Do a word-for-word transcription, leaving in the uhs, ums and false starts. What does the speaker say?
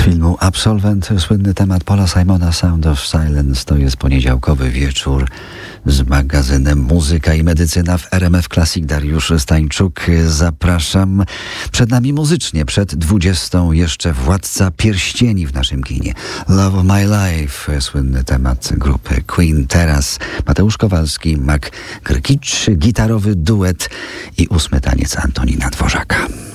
filmu Absolwent, słynny temat Paula Simona, Sound of Silence. To jest poniedziałkowy wieczór z magazynem Muzyka i Medycyna w R M F Classic. Dariusz Stańczuk, zapraszam. Przed nami muzycznie, przed dwudziestą jeszcze Władca Pierścieni w naszym kinie. Love of My Life, słynny temat grupy Queen. Teraz Mateusz Kowalski, Mac Grkicz, gitarowy duet i ósmy taniec Antonina Dworzaka.